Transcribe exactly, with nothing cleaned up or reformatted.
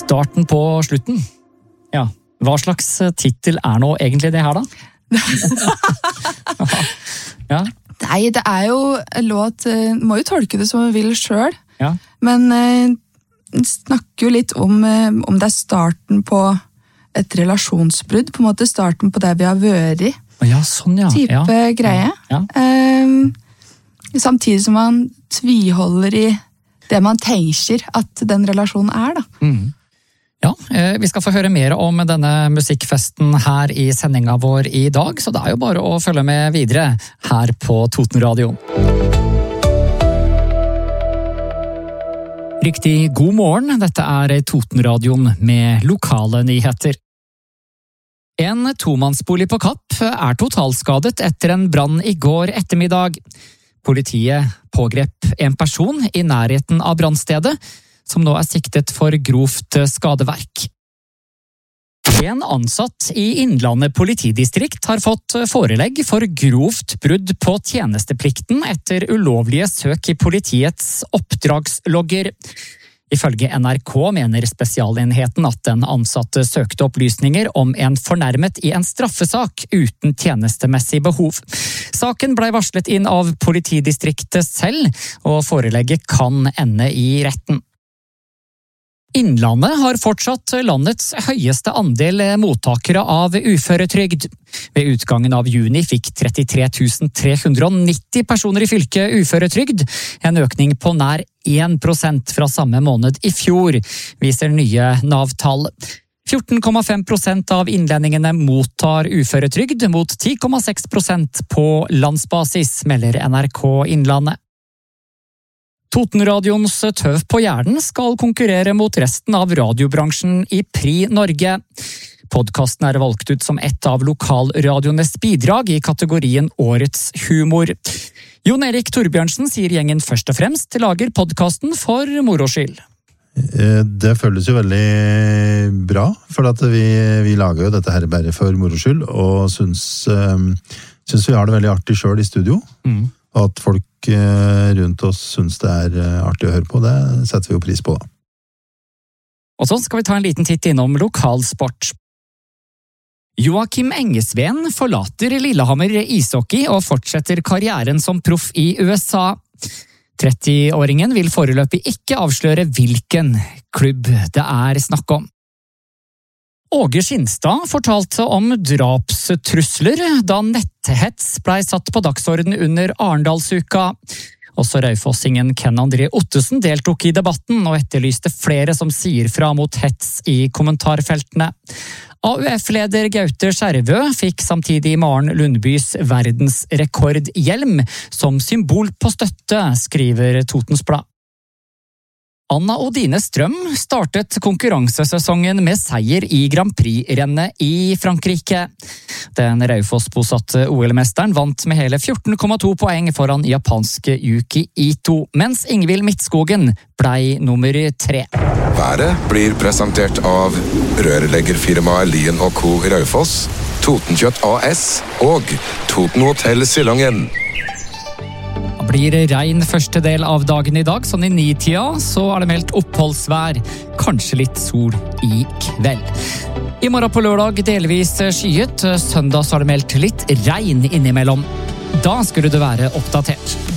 Starten på slutten. Ja, hva slags titel er nå egentlig det her da? Ja. Nei, det er jo en låt, må jo tolke det som man vil selv, ja. Men eh, snakker jo litt om, eh, om det er starten på et relasjonsbrudd, på en måte starten på det vi har vært i. Ja, sånn ja. Type ja. greie. Ja. Eh, samtidig som man tviholder i det man tenker at den relasjonen er, da. Mm. Ja, vi skal få høre mer om denne musikkfesten her i sendinga vår i dag, så det er jo bare å følge med videre her på Totenradioen. Riktig god morgen, dette er Totenradioen med lokale nyheter. En tomannsbolig på Kapp er totalskadet etter en brann i går ettermiddag. Politiet pågrep en person i nærheten av brannstedet, som nå er siktet for grovt skadeverk. En ansatt i Innlandet politidistrikt har fått forelegg for grovt brudd på tjenesteplikten etter ulovlige søk i politiets oppdragslogger. Ifølge N R K mener spesialenheten at den ansatte søkte opplysninger om en fornærmet i en straffesak uten tjenestemessig behov. Saken ble varslet inn av politidistriktet selv, og forelegget kan ende i retten. Innlandet har fortsatt landets høyeste andel mottakere av uføretrygd. Ved utgangen av juni fikk trettitre tusen tre hundre nitti personer i fylket uføretrygd, en økning på nær én prosent fra samme måned i fjor, viser nye Nav-tall. fjorten komma fem prosent av innlendingene mottar uføretrygd, mot ti komma seks prosent på landsbasis, melder N R K Innlandet. Totenradioens Tøv på Hjernen skal konkurrere mot resten av radiobransjen i Pri Norge. Podcasten er valgt ut som et av lokalradioenes bidrag i kategorien Årets humor. Jon Erik Torbjørnsen sier gjengen først og fremst lager podcasten for moro skyld. Det føles jo veldig bra, for at vi, vi lager jo dette her bare for moro skyld, og synes, synes vi har det veldig artig selv i studio. Mm. Og at folk rundt oss synes det er artig å høre på, det setter vi jo pris på da. Og så skal vi ta en liten titt innom lokalsport. Joakim Engesveen forlater Lillehammer ishockey og fortsetter karrieren som proff i U S A. trettiåringen vil foreløpig ikke avsløre hvilken klubb det er snakk om. Åge Skinstad fortalte om drapstrusler da netthets ble satt på dagsorden under Arendalsuka. Også raufossingen Ken André Ottesen deltok i debatten og etterlyste flere som sier fra mot hets i kommentarfeltene. A U F-leder Gaute Skjervø fikk samtidig Maren Lundbys verdensrekordhjelm som symbol på støtte, skriver Totens Blad. Anna Odine Strøm startet konkurransesesongen med seier i Grand Prix-rennet i Frankrike. Den Raufoss-bosatte O L-mesteren vant med hele fjorten komma to poeng foran japanske Yuki Ito, mens Ingvild Midtskogen blei nummer tre. Været blir presentert av rørleggerfirmaet Lien og Co. i Raufoss, Totenkjøtt A S og Toten Hotel Silongen. Blir regn første del av dagen i dag, sånn i ni-tida, så er det meldt oppholdsvær, kanskje litt sol i kveld. I morgen på lørdag delvis skyet, søndag så er det meldt litt regn innimellom. Da skulle du være oppdatert.